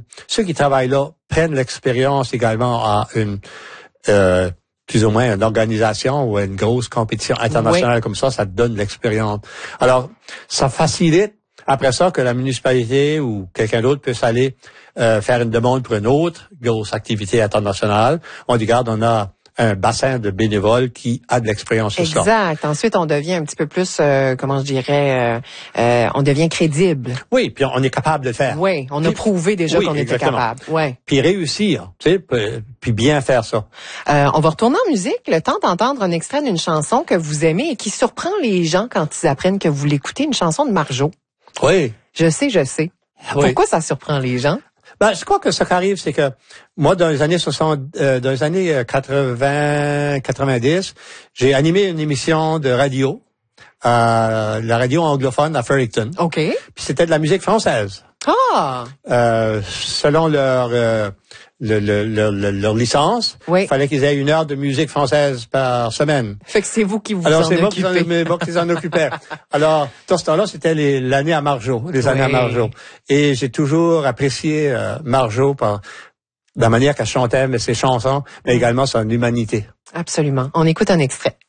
ceux qui travaillent là prennent l'expérience également à une plus ou moins une organisation ou une grosse compétition internationale comme ça te donne l'expérience. Alors, ça facilite après ça que la municipalité ou quelqu'un d'autre puisse aller faire une demande pour une autre grosse activité internationale. On dit, regarde, on a un bassin de bénévoles qui a de l'expérience sur ça. Exact. Ensuite, on devient un petit peu plus, on devient crédible. Oui, puis on est capable de le faire. Oui, on a prouvé déjà qu'on était capable. Oui. Puis réussir, tu sais, puis bien faire ça. On va retourner en musique, le temps d'entendre un extrait d'une chanson que vous aimez et qui surprend les gens quand ils apprennent que vous l'écoutez, une chanson de Marjo. Oui. Je sais. Oui. Pourquoi ça surprend les gens? Je crois que ce qui arrive, c'est que moi, dans les années 80, 90, j'ai animé une émission de radio, la radio anglophone à Fredericton. OK. Puis c'était de la musique française. Ah! Selon leur licence, il fallait qu'ils aient 1 heure de musique française par semaine. Fait que c'est vous qui vous en occupez. Alors, c'est moi qui en occupais. Alors, dans ce temps-là, c'était l'année à Marjo, les années à Marjo. Et j'ai toujours apprécié Marjo par la manière qu'elle chantait ses chansons, mais également son humanité. Absolument. On écoute un extrait.